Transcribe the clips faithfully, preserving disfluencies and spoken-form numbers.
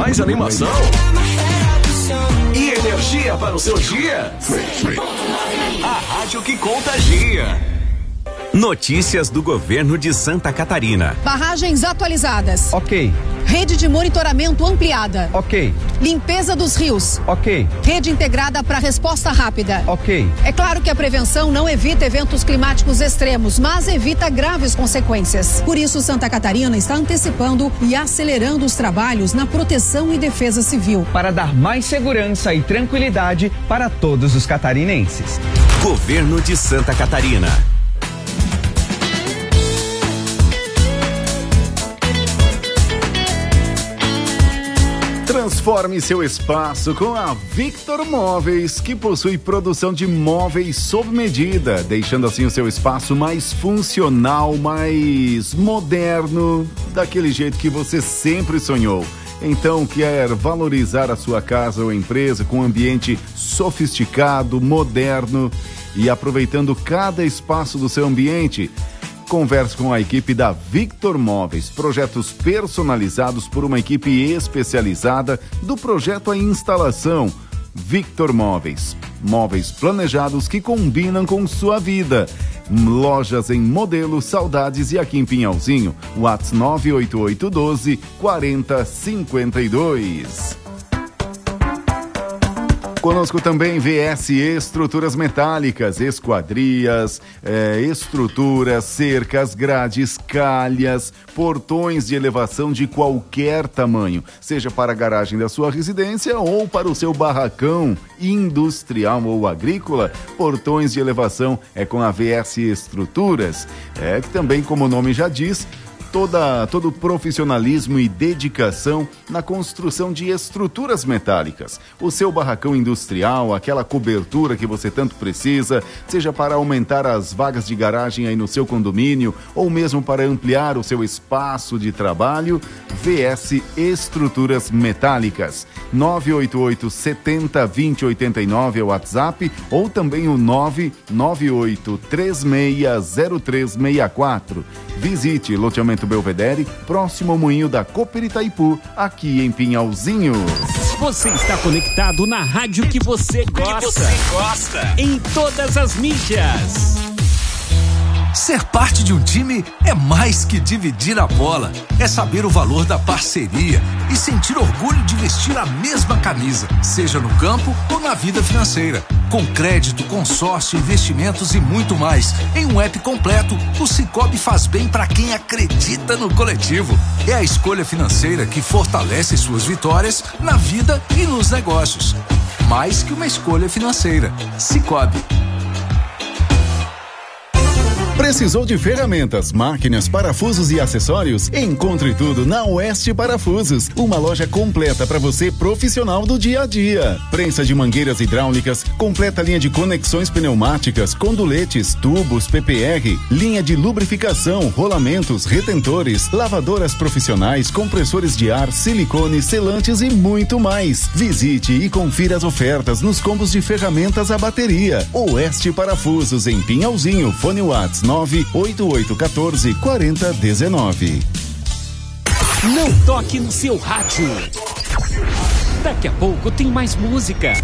mais animação e energia para o seu dia. A rádio que contagia. Notícias do governo de Santa Catarina. Barragens atualizadas. Ok. Rede de monitoramento ampliada. Ok. Limpeza dos rios. Ok. Rede integrada para resposta rápida. Ok. É claro que a prevenção não evita eventos climáticos extremos, mas evita graves consequências. Por isso, Santa Catarina está antecipando e acelerando os trabalhos na proteção e defesa civil. Para dar mais segurança e tranquilidade para todos os catarinenses. Governo de Santa Catarina. Transforme seu espaço com a Victor Móveis, que possui produção de móveis sob medida, deixando assim o seu espaço mais funcional, mais moderno, daquele jeito que você sempre sonhou. Então, quer valorizar a sua casa ou empresa com um ambiente sofisticado, moderno e aproveitando cada espaço do seu ambiente? Converse com a equipe da Victor Móveis, projetos personalizados por uma equipe especializada do projeto à instalação. Victor Móveis, móveis planejados que combinam com sua vida. Lojas em Modelo, Saudades e aqui em Pinhalzinho, WhatsApp nove oito oito um dois, quatro zero cinco dois. Conosco também V S Estruturas Metálicas, esquadrias, é, estruturas, cercas, grades, calhas, portões de elevação de qualquer tamanho, seja para a garagem da sua residência ou para o seu barracão industrial ou agrícola. Portões de elevação é com a V S Estruturas, é que também, como o nome já diz, Toda, todo profissionalismo e dedicação na construção de estruturas metálicas. O seu barracão industrial, aquela cobertura que você tanto precisa, seja para aumentar as vagas de garagem aí no seu condomínio ou mesmo para ampliar o seu espaço de trabalho, V S Estruturas Metálicas. nove oito oito, setenta, vinte, oitenta e nove é o WhatsApp ou também o nove nove oito, três seis zero três seis quatro. Visite loteamento Belvedere, próximo ao moinho da Cooper Itaipu, aqui em Pinhalzinho. Você está conectado na rádio que você gosta. Que você gosta. Em todas as mídias. Ser parte de um time é mais que dividir a bola. É saber o valor da parceria e sentir orgulho de vestir a mesma camisa, seja no campo ou na vida financeira. Com crédito, consórcio, investimentos e muito mais. Em um app completo, o Sicoob faz bem para quem acredita no coletivo. É a escolha financeira que fortalece suas vitórias na vida e nos negócios. Mais que uma escolha financeira. Sicoob. Precisou de ferramentas, máquinas, parafusos e acessórios? Encontre tudo na Oeste Parafusos, uma loja completa para você profissional do dia a dia. Prensa de mangueiras hidráulicas, completa linha de conexões pneumáticas, conduletes, tubos, P P R, linha de lubrificação, rolamentos, retentores, lavadoras profissionais, compressores de ar, silicone, selantes e muito mais. Visite e confira as ofertas nos combos de ferramentas à bateria. Oeste Parafusos em Pinhalzinho, fone WhatsApp nove oito oito um quatro, quatro zero um nove. Não toque no seu rádio. Daqui a pouco tem mais música.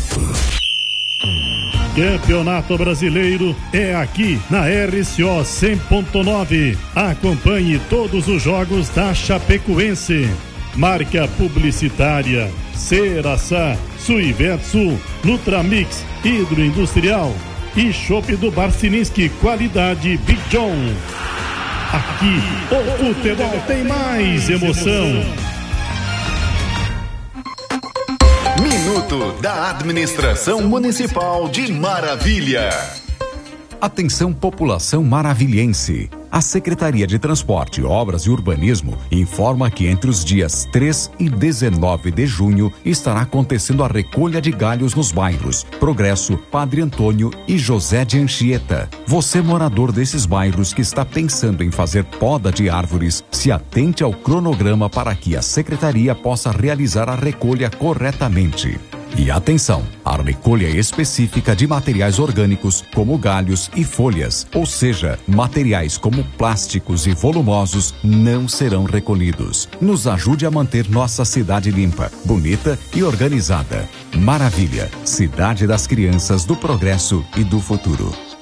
Campeonato Brasileiro é aqui na R C O cem ponto nove. Acompanhe todos os jogos da Chapecoense. Marca publicitária Ceraçá, Suiverso, Nutramix, Hidroindustrial e Chopp do Barcininski, qualidade Big John. Aqui o futebol tem mais emoção. Minuto da Administração Municipal de Maravilha. Atenção, população maravilhense. A Secretaria de Transporte, Obras e Urbanismo informa que entre os dias três e dezenove de junho estará acontecendo a recolha de galhos nos bairros Progresso, Padre Antônio e José de Anchieta. Você, morador desses bairros que está pensando em fazer poda de árvores, se atente ao cronograma para que a Secretaria possa realizar a recolha corretamente. E atenção, a recolha específica de materiais orgânicos como galhos e folhas, ou seja, materiais como plásticos e volumosos não serão recolhidos. Nos ajude a manter nossa cidade limpa, bonita e organizada. Maravilha, cidade das crianças, do progresso e do futuro.